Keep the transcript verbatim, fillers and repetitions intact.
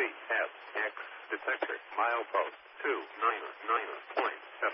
C F X detector milepost two nine nine point